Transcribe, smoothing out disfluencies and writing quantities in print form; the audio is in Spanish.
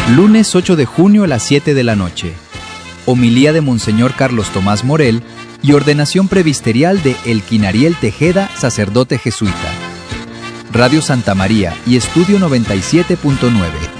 Lunes 8 de junio a las 7 de la noche. Homilía de Monseñor Carlos Tomás Morel y ordenación presbiterial de Elkin Ariel Tejeda, sacerdote jesuita. Radio Santa María y Estudio 97.9.